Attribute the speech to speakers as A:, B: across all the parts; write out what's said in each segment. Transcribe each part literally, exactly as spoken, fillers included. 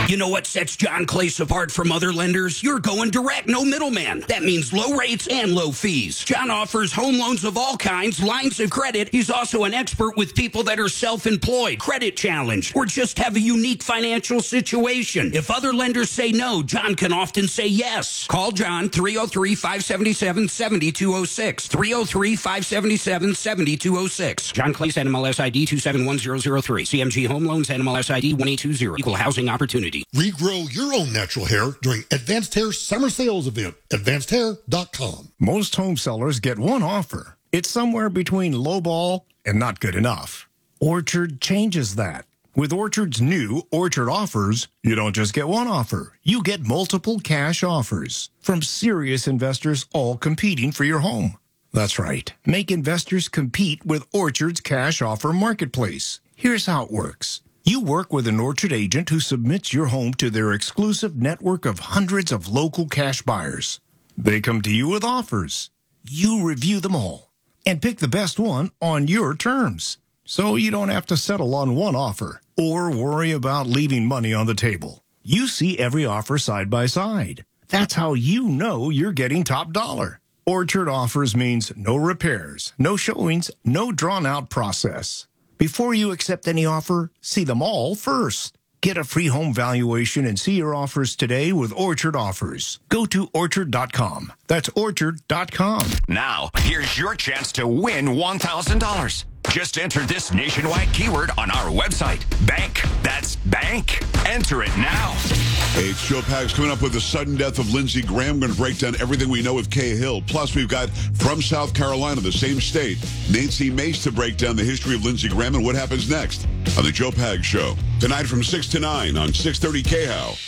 A: You know what sets John Clace apart from other lenders? You're going direct, no middleman. That means low rates and low fees. John offers home loans of all kinds, lines of credit. He's also an expert with people that are self-employed, credit challenged, or just have a unique financial situation. If other lenders say no, John can often say yes. Call John, three oh three, five seven seven, seven two oh six, three oh three, five seven seven, seven two oh six. John Clace, N M L S I D two seven one zero zero three. C M G Home Loans, N M L S I D one eight two zero. Equal housing opportunity.
B: Regrow your own natural hair during Advanced Hair's summer sales event. advanced hair dot com.
C: Most home sellers get one offer. It's somewhere between lowball and not good enough. Orchard changes that. With Orchard's new Orchard Offers, you don't just get one offer. You get multiple cash offers from serious investors all competing for your home. That's right. Make investors compete with Orchard's cash offer marketplace. Here's how it works. You work with an Orchard agent who submits your home to their exclusive network of hundreds of local cash buyers. They come to you with offers. You review them all and pick the best one on your terms. So you don't have to settle on one offer or worry about leaving money on the table. You see every offer side by side. That's how you know you're getting top dollar. Orchard Offers means no repairs, no showings, no drawn-out process. Before you accept any offer, see them all first. Get a free home valuation and see your offers today with Orchard Offers. Go to orchard dot com. That's orchard dot com.
D: Now, here's your chance to win one thousand dollars. Just enter this nationwide keyword on our website. Bank. That's bank. Enter it now.
E: Hey, it's Joe Pags coming up with the sudden death of Lindsey Graham. We're going to break down everything we know with Cahill. Plus, we've got from South Carolina, the same state, Nancy Mace to break down the history of Lindsey Graham and what happens next on the Joe Pags Show. Tonight from six to nine on six thirty K H O W.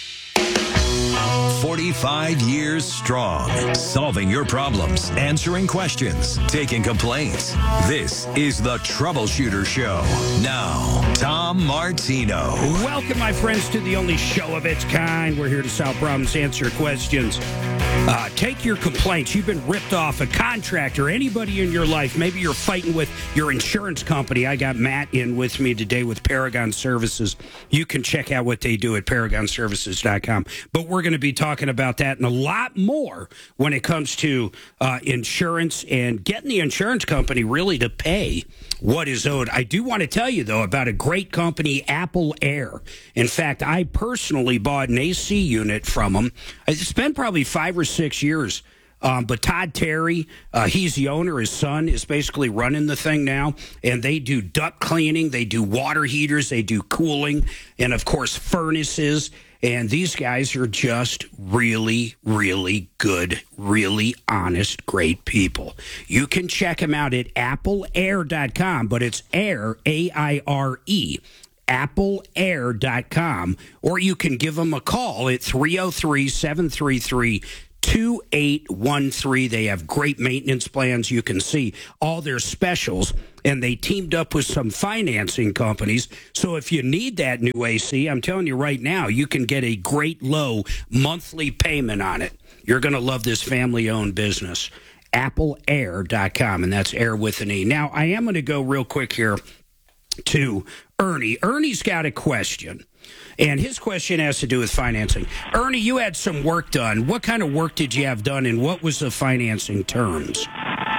F: forty-five years strong, solving your problems, answering questions, taking complaints. This is the Troubleshooter Show. Now, Tom Martino.
A: Welcome, my friends, to the only show of its kind. We're here to solve problems, answer questions. Uh, take your complaints. You've been ripped off, a contractor, anybody in your life. Maybe you're fighting with your insurance company. I got Matt in with me today with Paragon Services. You can check out what they do at paragon services dot com. But we're going to be talking about that and a lot more when it comes to uh, insurance and getting the insurance company really to pay what is owed. I do want to tell you, though, about a great company, Apple Air. In fact, I personally bought an A C unit from them. It's been probably five or six years. Um, but Todd Terry, uh, he's the owner. His son is basically running the thing now. And they do duct cleaning. They do water heaters. They do cooling. And, of course, furnaces. And these guys are just really, really good, really honest, great people. You can check them out at apple air dot com, but it's air, A I R E, apple air dot com. Or you can give them a call at three oh three, seven three three, two eight one three. They have great maintenance plans. You can see all their specials. And they teamed up with some financing companies. So if you need that new A C, I'm telling you right now, you can get a great low monthly payment on it. You're going to love this family-owned business. apple air dot com, and that's air with an E. Now, I am going to go real quick here to Ernie. Ernie's got a question, and his question has to do with financing. Ernie, you had some work done. What kind of work did you have done, and what was the financing terms?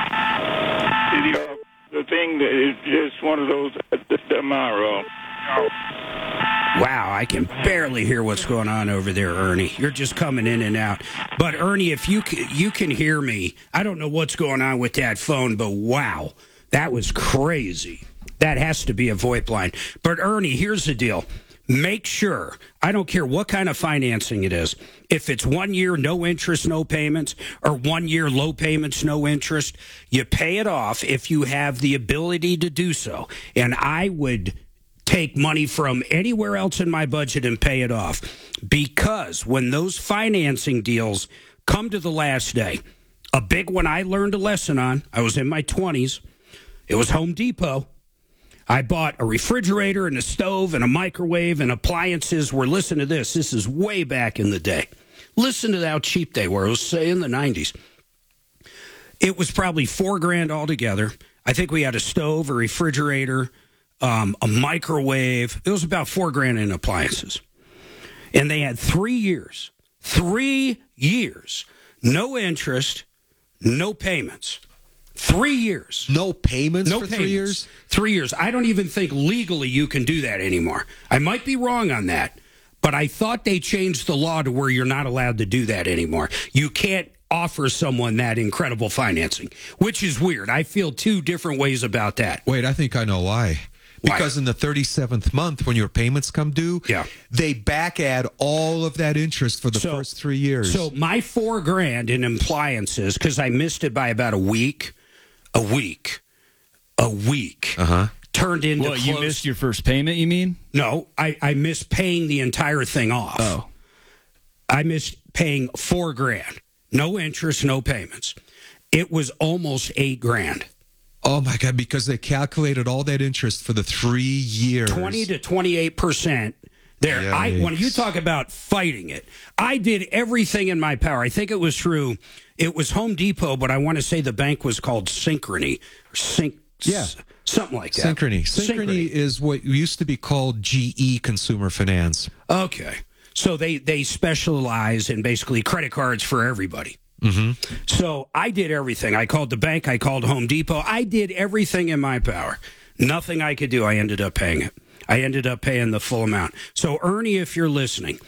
G: The thing is just one of those tomorrow.
A: Wow, I can barely hear what's going on over there, Ernie. You're just coming in and out. But, Ernie, if you can, you can hear me, I don't know what's going on with that phone, but wow, that was crazy. That has to be a VoIP line. But, Ernie, here's the deal. Make sure, I don't care what kind of financing it is, if it's one year, no interest, no payments, or one year, low payments, no interest, you pay it off if you have the ability to do so. And I would take money from anywhere else in my budget and pay it off. Because when those financing deals come to the last day, a big one I learned a lesson on, I was in my twenties, it was Home Depot. I bought a refrigerator and a stove and a microwave and appliances. Were, listen to this. This is way back in the day. Listen to how cheap they were. It was, say, in the nineties. It was probably four grand altogether. I think we had a stove, a refrigerator, um, a microwave. It was about four grand in appliances. And they had three years, three years, no interest, no payments. Three years.
H: No payments
A: no
H: for
A: payments.
H: three years?
A: Three years. I don't even think legally you can do that anymore. I might be wrong on that, but I thought they changed the law to where you're not allowed to do that anymore. You can't offer someone that incredible financing, which is weird. I feel two different ways about that.
H: Wait, I think I know why. Because
A: Why?
H: in the thirty-seventh month, when your payments come due,
A: Yeah.
H: they back add all of that interest for the
A: So-
H: first three years.
A: So my four grand in appliances, because I missed it by about a week, a week, a week,
H: uh-huh.
A: turned into
I: Well, you
A: close-
I: missed your first payment, you mean?
A: No, I, I missed paying the entire thing off.
I: Oh.
A: I missed paying four grand. No interest, no payments. It was almost eight grand.
H: Oh, my God, because they calculated all that interest for the three years.
A: twenty to twenty-eight percent there. I, when you talk about fighting it, I did everything in my power. I think it was true. It was Home Depot, but I want to say the bank was called Synchrony. Or Sync,
H: Yeah.
A: Something like that.
H: Synchrony. Synchrony. Synchrony is what used to be called G E Consumer Finance.
A: Okay. So they, they specialize in basically credit cards for everybody.
H: Mm-hmm.
A: So I did everything. I called the bank. I called Home Depot. I did everything in my power. Nothing I could do. I ended up paying it. I ended up paying the full amount. So, Ernie, if you're listening,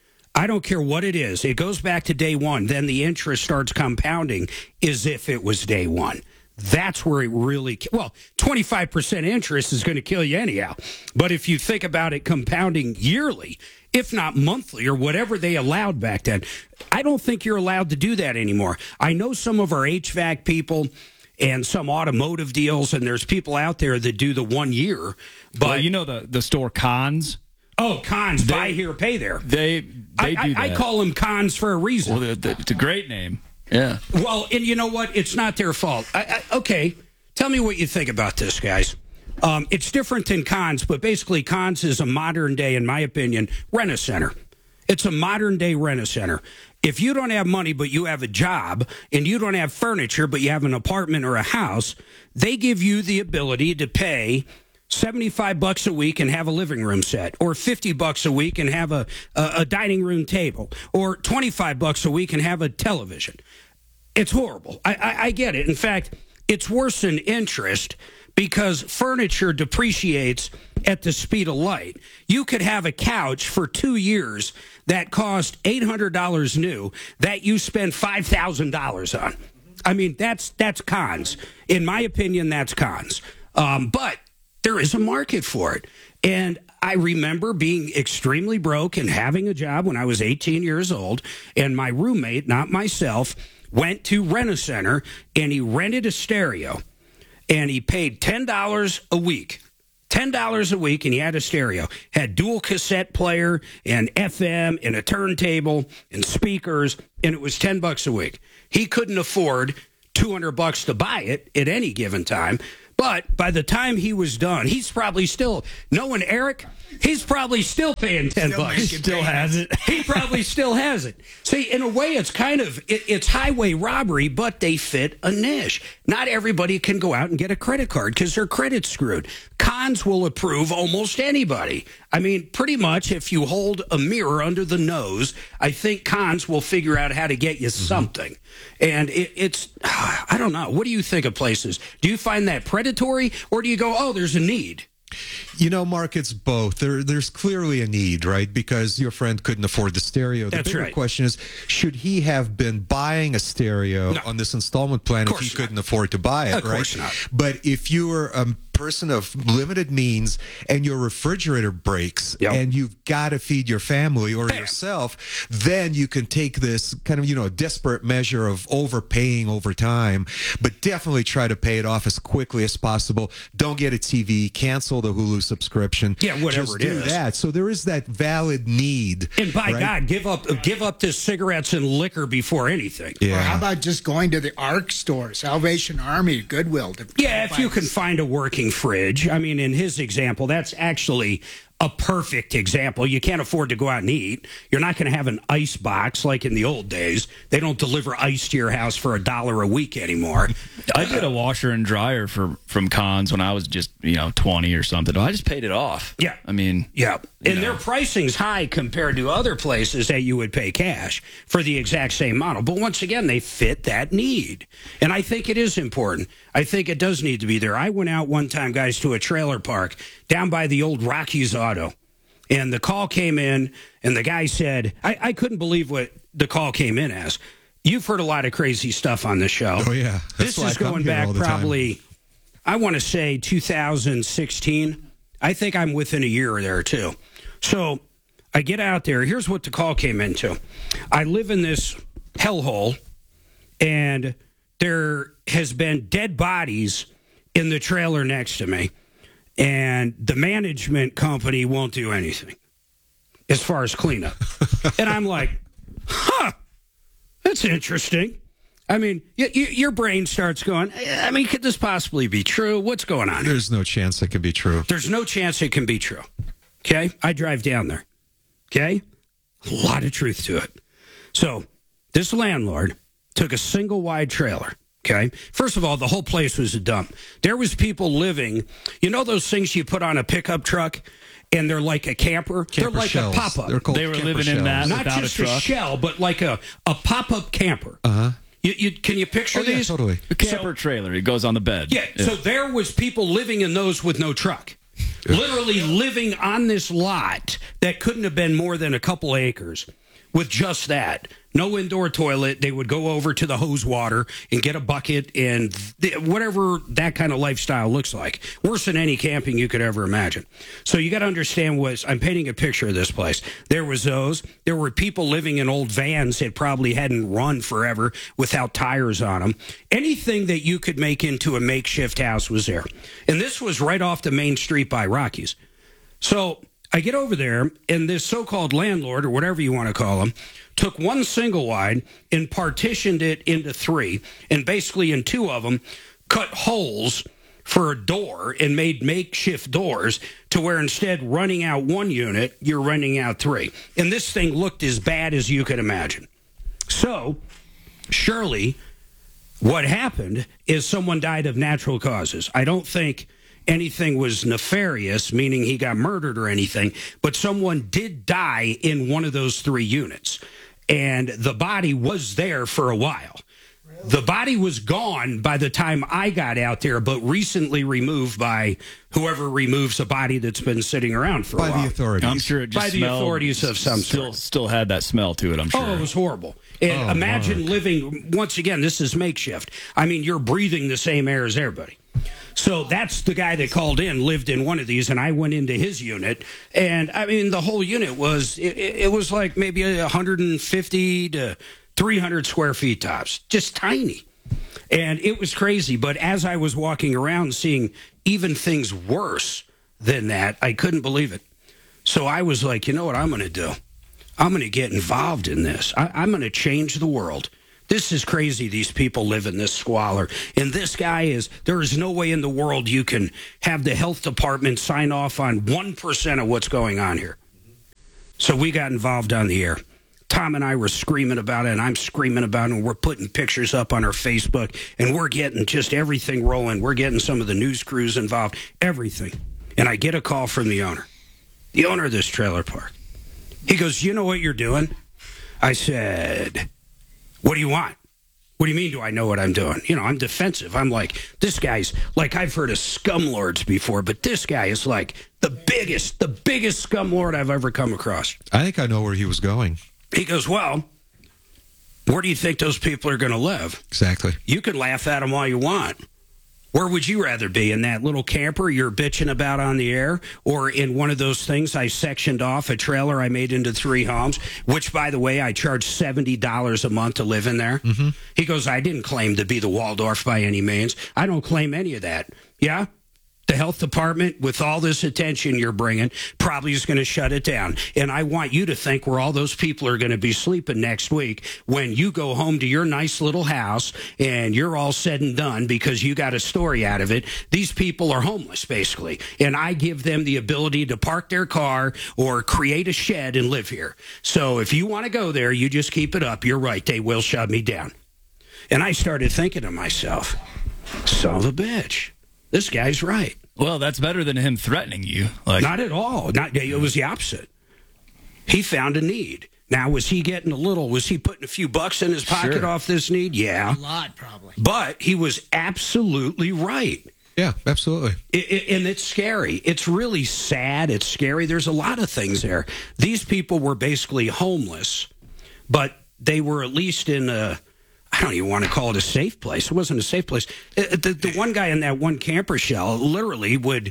A: I don't care what it is. It goes back to day one. Then the interest starts compounding as if it was day one. That's where it really, well, twenty-five percent interest is going to kill you anyhow. But if you think about it compounding yearly, if not monthly or whatever they allowed back then, I don't think you're allowed to do that anymore. I know some of our H V A C people and some automotive deals, and there's people out there that do the one year. But
I: Well, you know the, the store Cons?
A: Oh, Cons, buy here, pay there.
I: They they
A: I,
I: do
A: I,
I: that.
A: I call them Cons for a reason.
I: Well, they're- they're- it's a great name. Yeah.
A: Well, and you know what? It's not their fault. I, I, okay, tell me what you think about this, guys. Um, it's different than Cons, but basically Cons is a modern day, in my opinion, rent-a-center. It's a modern day rent-a-center. If you don't have money, but you have a job, and you don't have furniture, but you have an apartment or a house, they give you the ability to pay seventy-five bucks a week and have a living room set, or fifty bucks a week and have a, a, a dining room table, or twenty-five bucks a week and have a television. It's horrible. I, I, I get it. In fact, it's worse than interest because furniture depreciates at the speed of light. You could have a couch for two years that cost eight hundred dollars new that you spend five thousand dollars on. I mean, that's that's Cons. In my opinion, that's Cons. Um, but there is a market for it. And I remember being extremely broke and having a job when I was eighteen years old. And my roommate, not myself, went to Rent-A-Center and he rented a stereo. And he paid ten dollars a week. ten dollars a week, and he had a stereo. Had dual cassette player and F M and a turntable and speakers, and it was ten bucks a week. He couldn't afford two hundred bucks to buy it at any given time. But by the time he was done, he's probably still, knowing Eric, he's probably still paying ten bucks.
I: He still has it.
A: He probably still has it. See, in a way, it's kind of, it, it's highway robbery, but they fit a niche. Not everybody can go out and get a credit card because their credit's screwed. Cons will approve almost anybody. I mean, pretty much if you hold a mirror under the nose, I think Cons will figure out how to get you something. And it, it's, I don't know. What do you think of places? Do you find that predatory, or do you go, oh, there's a need?
H: You know, Mark, it's both. There, there's clearly a need, right? Because your friend couldn't afford the stereo. The
A: That's
H: bigger
A: right.
H: question is, should he have been buying a stereo
A: No.
H: on this installment plan if he
A: not.
H: couldn't afford to buy it,
A: Of
H: right?
A: course not.
H: But if you were a person of limited means and your refrigerator breaks
A: Yep.
H: and you've got to feed your family or
A: Bam.
H: yourself, then you can take this kind of, you know, desperate measure of overpaying over time, but definitely try to pay it off as quickly as possible. Don't get a T V, cancel the Hulu subscription.
A: Yeah, whatever
H: Just
A: it
H: do
A: is.
H: that. So there is that valid need.
A: And by
H: right?
A: God, give up give up to cigarettes and liquor before anything.
H: Yeah.
J: Or how about just going to the ARC store, Salvation Army, Goodwill? To
A: Yeah, if you can find a working fridge. I mean, in his example, that's actually a perfect example. You can't afford to go out and eat. You're not going to have an ice box like in the old days. They don't deliver ice to your house for a dollar a week anymore.
I: I did a washer and dryer for from Cons when I was just, you know, twenty or something. I just paid it off.
A: Yeah.
I: I mean,
A: yeah. And
I: know.
A: their pricing's high compared to other places that you would pay cash for the exact same model. But once again, they fit that need. And I think it is important. I think it does need to be there. I went out one time, guys, to a trailer park down by the old Rockies Auto. And the call came in, and the guy said, I, I couldn't believe what the call came in as. You've heard a lot of crazy stuff on the show.
H: Oh, yeah. That's
A: This
H: why
A: is
H: I come
A: going
H: here
A: back
H: all the time.
A: probably, I want to say two thousand sixteen. I think I'm within a year there, too. So I get out there. Here's what the call came into. I live in this hellhole, and there has been dead bodies in the trailer next to me, and the management company won't do anything as far as cleanup. And I'm like, huh, that's interesting. I mean, y- y- your brain starts going, I mean, could this possibly be true? What's going on?
H: There's no chance it can be true.
A: There's no chance it can be true. Okay? I drive down there. Okay? A lot of truth to it. So this landlord took a single wide trailer. Okay. First of all, the whole place was a dump. There was people living, you know those things you put on a pickup truck and they're like a camper?
H: Camper
A: they're like
H: shells.
A: a pop-up.
H: They're called
I: They were
H: camper
I: living in
H: shells.
I: that.
A: Not
I: without
A: just
I: a
A: a,
I: truck.
A: shell, but like a, a pop-up camper.
H: Uh-huh.
A: You, you, can you picture
H: Oh, yeah,
A: these?
H: totally.
I: A camper trailer. It goes on the bed.
A: Yeah, so there was people living in those with no truck. Literally living on this lot that couldn't have been more than a couple acres with just that. No indoor toilet. They would go over to the hose water and get a bucket and th- whatever that kind of lifestyle looks like. Worse than any camping you could ever imagine. So you got to understand what I'm painting a picture of this place. There was those. There were people living in old vans that probably hadn't run forever without tires on them. Anything that you could make into a makeshift house was there. And this was right off the main street by Rockies. So I get over there, and this so-called landlord, or whatever you want to call him, took one single wide and partitioned it into three, and basically in two of them cut holes for a door and made makeshift doors to where instead running out one unit, you're running out three. And this thing looked as bad as you could imagine. So, surely, what happened is someone died of natural causes. I don't think anything was nefarious, meaning he got murdered or anything, but someone did die in one of those three units. And the body was there for a while. Really? The body was gone by the time I got out there, but recently removed by whoever removes a body that's been sitting around for
H: By
A: a while.
H: the authorities.
I: I'm sure it just
A: By the
I: smelled-
A: authorities of some
I: still,
A: sort.
I: Still had that smell to it, I'm sure.
A: Oh, it was horrible. And
H: Oh,
A: imagine
H: Mark.
A: living, once again, this is makeshift. I mean, you're breathing the same air as everybody. So that's the guy that called in, lived in one of these, and I went into his unit. And, I mean, the whole unit was, it, it was like maybe one hundred fifty to three hundred square feet tops. Just tiny. And it was crazy. But as I was walking around seeing even things worse than that, I couldn't believe it. So I was like, you know what I'm going to do? I'm going to get involved in this. I, I'm going to change the world. This is crazy. These people live in this squalor. And this guy is, there is no way in the world you can have the health department sign off on one percent of what's going on here. So we got involved on the air. Tom and I were screaming about it, and I'm screaming about it, and we're putting pictures up on our Facebook, and we're getting just everything rolling. We're getting some of the news crews involved, everything. And I get a call from the owner, the owner of this trailer park. He goes, you know what you're doing? I said, what do you want? What do you mean, do I know what I'm doing? You know, I'm defensive. I'm like, this guy's, like, I've heard of scumlords before, but this guy is like the biggest, the biggest scumlord I've ever come across.
H: I think I know where he was going.
A: He goes, well, where do you think those people are going to live?
H: Exactly.
A: You can laugh at them all you want. Where would you rather be? In that little camper you're bitching about on the air, or in one of those things I sectioned off, a trailer I made into three homes, which, by the way, I charge seventy dollars a month to live in there? Mm-hmm. He goes, I didn't claim to be the Waldorf by any means. I don't claim any of that. Yeah? The health department, with all this attention you're bringing, probably is going to shut it down. And I want you to think where all those people are going to be sleeping next week when you go home to your nice little house and you're all said and done because you got a story out of it. These people are homeless, basically. And I give them the ability to park their car or create a shed and live here. So if you want to go there, you just keep it up. You're right. They will shut me down. And I started thinking to myself, son of a bitch. This guy's right.
I: Well, that's better than him threatening you. Like,
A: not at all. Not it was the opposite. He found a need. Now, was he getting a little? Was he putting a few bucks in his pocket
I: Sure.
A: off this need? Yeah,
J: A lot, probably.
A: but he was absolutely right.
H: Yeah, absolutely.
A: It, it, and it's scary. It's really sad. It's scary. There's a lot of things there. These people were basically homeless, but they were at least in a, I don't even want to call it a safe place. It wasn't a safe place. Uh, The, the one guy in that one camper shell literally would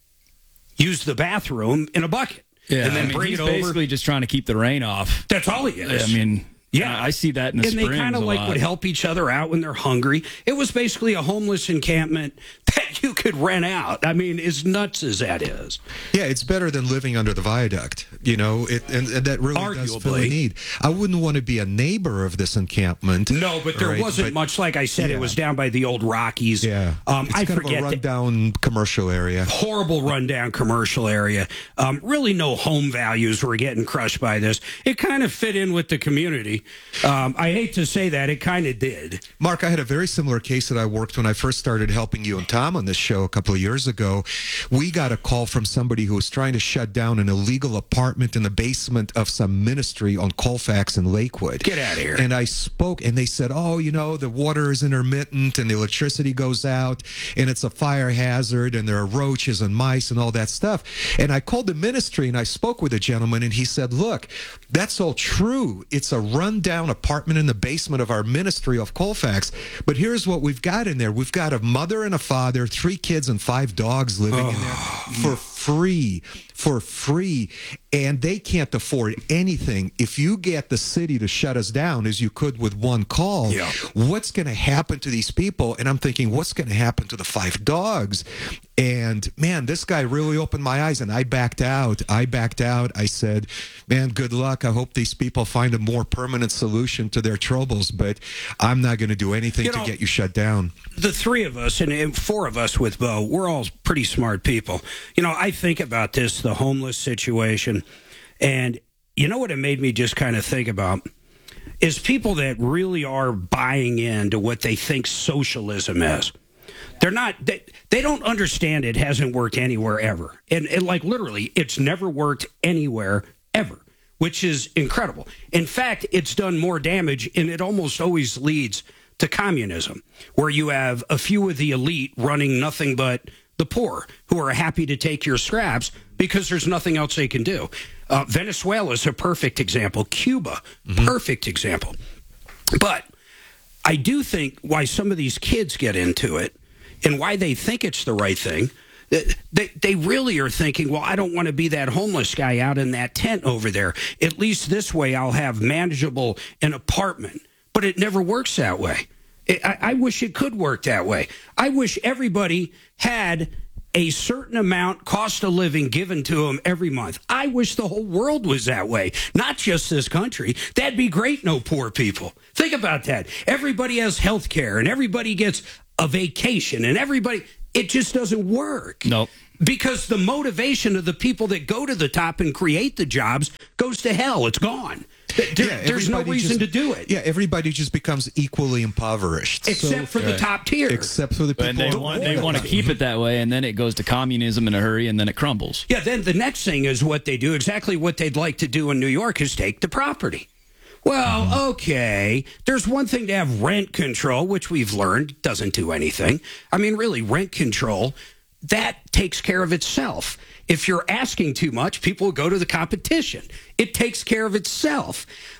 A: use the bathroom in a bucket
I: yeah,
A: and then
I: I mean,
A: bring
I: he's
A: it over.
I: basically just trying to keep the rain off.
A: That's all he is.
I: I mean,
A: Yeah,
I: I see that in the
A: and
I: Springs
A: they kind of
I: a
A: like
I: lot.
A: would help each other out when they're hungry. It was basically a homeless encampment that you could rent out. I mean, as nuts as that is.
H: Yeah, it's better than living under the viaduct. You know, it, and, and that really does fill a
A: Arguably.
H: need. I wouldn't want to be a neighbor of this encampment.
A: No, but there
H: right?
A: wasn't
H: But-
A: much. Like I said,
H: Yeah.
A: it was down by the old Rockies.
H: Yeah,
A: um,
H: it's
A: I
H: kind
A: forget
H: of a
A: the
H: rundown commercial area.
A: horrible rundown commercial area. Um, really, no home values were getting crushed by this. It kind of fit in with the community. Um, I hate to say that, it kind of did.
H: Mark, I had a very similar case that I worked when I first started helping you and Tom on this show a couple of years ago. We got a call from somebody who was trying to shut down an illegal apartment in the basement of some ministry on Colfax in Lakewood.
A: Get out of here.
H: And I spoke, and they said, oh, you know, the water is intermittent and the electricity goes out and it's a fire hazard and there are roaches and mice and all that stuff. And I called the ministry and I spoke with a gentleman and he said, look, that's all true. It's a rundown apartment in the basement of our ministry of Colfax. But here's what we've got in there. We've got a mother and a father, three kids and five dogs living in there for free, for free. And they can't afford anything. If you get the city to shut us down, as you could with one call,
A: Yeah.
H: what's going to happen to these people? And I'm thinking, what's going to happen to the five dogs? And man, this guy really opened my eyes, and I backed out. I backed out. I said, man, good luck. I hope these people find a more permanent solution to their troubles, but I'm not going to do anything
A: You
H: to
A: know,
H: get you shut down.
A: The three of us, and, and four of us with Bo, we're all pretty smart people. You know, I think about this, the homeless situation, and you know what it made me just kind of think about is people that really are buying into what they think socialism is. They're not, they, they don't understand it hasn't worked anywhere ever. And, and like literally, it's never worked anywhere ever, which is incredible. In fact, it's done more damage, and it almost always leads to communism, where you have a few of the elite running nothing but the poor who are happy to take your scraps because there's nothing else they can do. Uh, Venezuela is a perfect example. Cuba, perfect example. But I do think why some of these kids get into it and why they think it's the right thing, they, they really are thinking, well, I don't want to be that homeless guy out in that tent over there. At least this way I'll have manageable an apartment. But it never works that way. I, I wish it could work that way. I wish everybody had a certain amount cost of living given to them every month. I wish the whole world was that way, not just this country. That'd be great, no poor people. Think about that. Everybody has health care, and everybody gets a vacation, and everybody, it just doesn't work.
I: Nope.
A: Because the motivation of the people that go to the top and create the jobs goes to hell. It's gone. There,
H: Yeah,
A: there's no
H: everybody
A: reason
H: just-
A: to do it.
H: Yeah, everybody just becomes equally impoverished.
A: Except for the top tier.
H: Except for the people.
I: And they
H: on the
I: want, they
H: bottom.
I: want to keep it that way, and then it goes to communism in a hurry, and then it crumbles.
A: Yeah, then the next thing is what they do, exactly what they'd like to do in New York is take the property. Well, okay, there's one thing to have rent control, which we've learned doesn't do anything. I mean, really, rent control, that takes care of itself. If you're asking too much, people will go to the competition. It takes care of itself. But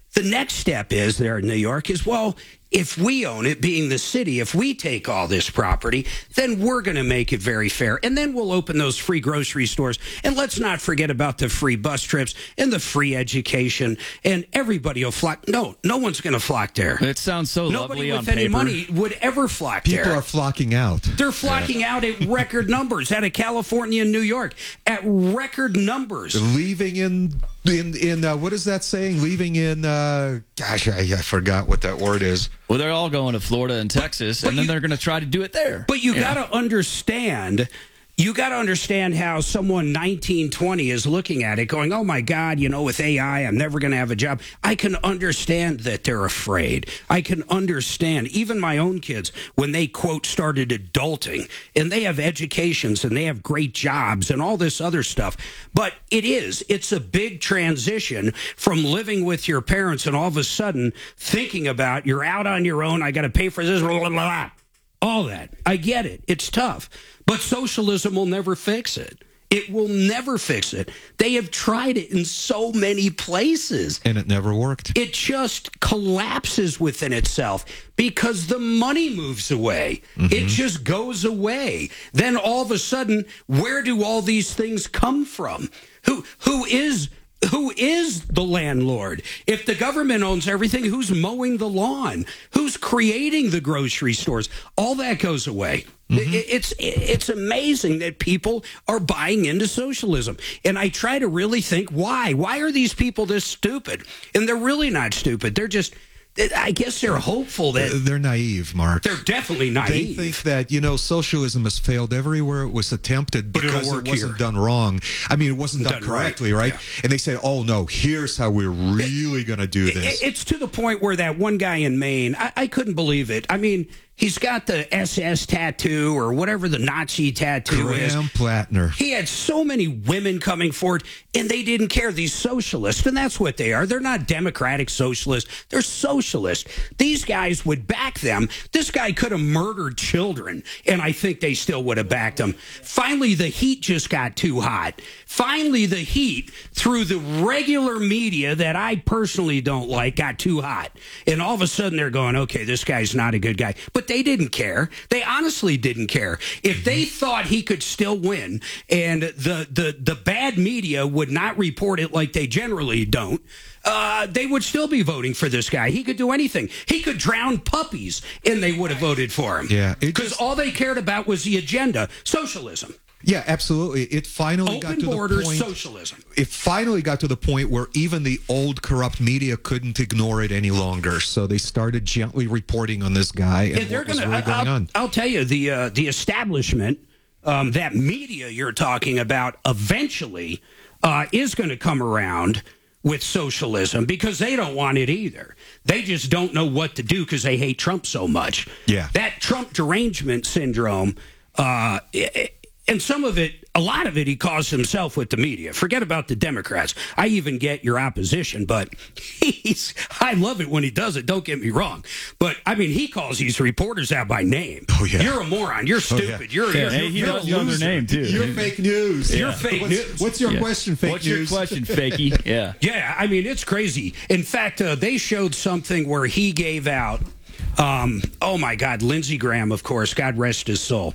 A: the next step is there in New York is, well, if we own it, being the city, if we take all this property, then we're going to make it very fair. And then we'll open those free grocery stores. And let's not forget about the free bus trips and the free education. And everybody will flock. No, no one's going to flock there.
I: It sounds so
A: Nobody
I: lovely
A: with
I: on
A: any
I: paper.
A: money would ever flock
H: People
A: there.
H: are flocking out.
A: They're flocking out at record numbers out of California and New York at record numbers.
H: Leaving in in in uh, what is that saying? Leaving in uh, gosh, I, I forgot what that word is.
I: Well, they're all going to Florida and Texas,
A: but
I: and then
A: you-
I: they're going to try to do it there.
A: But you
I: Yeah.
A: got to understand, you got to understand how someone nineteen, twenty is looking at it going, oh my God, you know, with A I, I'm never going to have a job. I can understand that they're afraid. I can understand, even my own kids, when they, quote, started adulting and they have educations and they have great jobs and all this other stuff. But it is, it's a big transition from living with your parents and all of a sudden thinking about you're out on your own. I got to pay for this, blah, blah, blah. All that. I get it. It's tough. But socialism will never fix it. It will never fix it. They have tried it in so many places.
H: And it never worked.
A: It just collapses within itself because the money moves away.
H: Mm-hmm.
A: It just goes away. Then all of a sudden, where do all these things come from? Who who is Who is the landlord? If the government owns everything, who's mowing the lawn? Who's creating the grocery stores? All that goes away. Mm-hmm. It's it's amazing that people are buying into socialism. And I try to really think, why? Why are these people this stupid? And they're really not stupid. They're just, I guess they're hopeful that...
H: They're naive, Mark.
A: They're definitely naive.
H: They think that, you know, socialism has failed everywhere it was attempted
A: But it'll
H: because
A: work
H: it wasn't
A: here.
H: done wrong. I mean, it wasn't done,
A: Done
H: correctly,
A: right.
H: right?
A: Yeah.
H: And they say, oh, no, here's how we're really going to do this.
A: It- It's to the point where that one guy in Maine, I, I couldn't believe it. I mean, he's got the S S tattoo or whatever the Nazi tattoo is.
H: Graham Plattner.
A: He had so many women coming forward, and they didn't care. These socialists, and that's what they are. They're not democratic socialists. They're socialists. These guys would back them. This guy could have murdered children, and I think they still would have backed him. Finally, the heat just got too hot. Finally, the heat through the regular media that I personally don't like got too hot. And all of a sudden, they're going, okay, this guy's not a good guy. But they didn't care. They honestly didn't care. If they thought he could still win and the, the, the bad media would not report it like they generally don't, uh, they would still be voting for this guy. He could do anything. He could drown puppies and they would have voted for him.
H: Yeah, it
A: Because
H: just-
A: all they cared about was the agenda, socialism.
H: Yeah, absolutely. It finally got
A: Open
H: to
A: borders,
H: the point.
A: socialism.
H: It finally got to the point where even the old corrupt media couldn't ignore it any longer. So they started gently reporting on this guy and,
A: And they're
H: what was
A: gonna,
H: really going
A: I'll,
H: on.
A: I'll tell you, the uh, the establishment, um, that media you're talking about, eventually uh, is going to come around with socialism because they don't want it either. They just don't know what to do because they hate Trump so much.
H: Yeah.
A: That Trump derangement syndrome, uh, it, and some of it, a lot of it, he caused himself with the media. Forget about the Democrats. I even get your opposition, but he's, I love it when he does it. Don't get me wrong. But, I mean, he calls these reporters out by name.
H: Oh, yeah.
A: You're a moron. You're stupid. You're,
I: Yeah,
A: you're,
I: hey, he
A: you're
I: does
A: a
I: know their
A: loser.
I: name, too.
H: You're fake news.
A: You're fake
H: what's,
A: news.
H: What's your
I: Yeah.
H: question, fake
I: What's
H: news?
I: your question, fakey? Yeah.
A: Yeah, I mean, it's crazy. In fact, uh, they showed something where he gave out, um, oh my God, Lindsey Graham, of course, God rest his soul.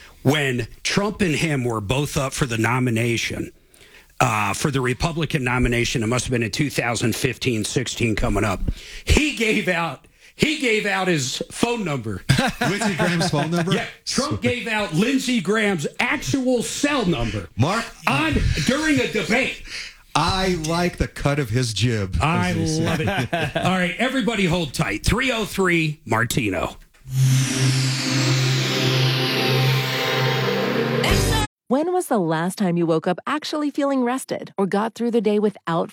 A: When Trump and him were both up for the nomination, uh, for the Republican nomination, it must have been in two thousand fifteen, sixteen coming up, he gave out, he gave out his phone number.
H: Lindsey Graham's phone number?
A: Yeah, Trump gave out Lindsey Graham's actual cell number.
H: Mark?
A: On, during a debate.
H: I like the cut of his jib.
A: I
H: as they say.
A: love it. All right, everybody hold tight. three oh three Martino.
K: When was the last time you woke up actually feeling rested or got through the day without